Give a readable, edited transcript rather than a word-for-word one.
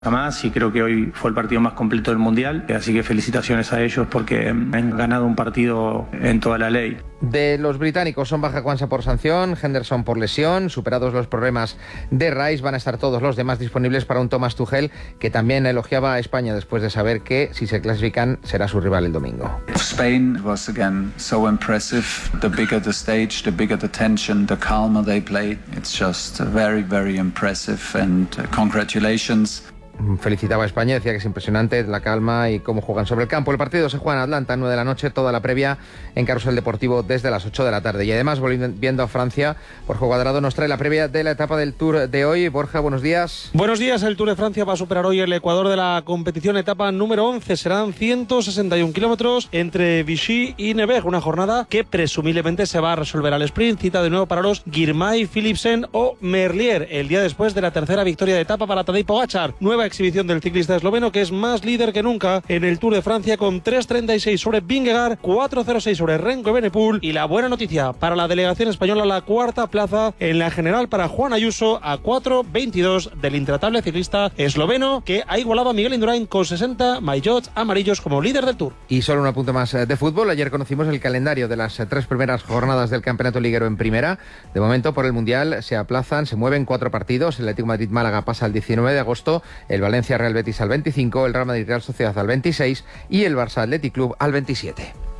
Más, y creo que hoy fue el partido más completo del Mundial, así que felicitaciones a ellos porque han ganado un partido en toda la ley. De los británicos son baja Quansah por sanción, Henderson por lesión. Superados los problemas de Rice, van a estar todos los demás disponibles para un Thomas Tuchel, que también elogiaba a España después de saber que si se clasifican será su rival el domingo. Spain was again so impressive. The bigger the stage, the bigger the tension, the calmer they play. It's just very, very impressive and congratulations. Felicitaba a España, decía que es impresionante la calma y cómo juegan sobre el campo. El partido se juega en Atlanta, 9 de la noche, toda la previa en Carrusel Deportivo desde las 8 de la tarde. Y además, volviendo a Francia, Borja Cuadrado nos trae la previa de la etapa del Tour de hoy. Borja, buenos días. Buenos días, el Tour de Francia va a superar hoy el Ecuador de la competición, etapa número 11. Serán 161 kilómetros entre Vichy y Nevers, una jornada que presumiblemente se va a resolver al sprint. Cita de nuevo para los Girmay, Philipsen o Merlier, el día después de la tercera victoria de etapa para Tadej Pogačar. Nueva exhibición del ciclista esloveno, que es más líder que nunca en el Tour de Francia, con 3.36 sobre Vingegaard, 4.06 sobre Renko Evenepoel, y la buena noticia para la delegación española, la cuarta plaza en la general para Juan Ayuso, a 4.22 del intratable ciclista esloveno, que ha igualado a Miguel Indurain con 60 maillots amarillos como líder del Tour. Y solo un apunte más de fútbol. Ayer conocimos el calendario de las 3 primeras jornadas del Campeonato Liguero en Primera. De momento, por el Mundial se mueven 4 partidos. El Atlético Madrid-Málaga pasa al 19 de agosto, el Valencia Real Betis al 25, el Real Madrid Real Sociedad al 26 y el Barça Athletic Club al 27.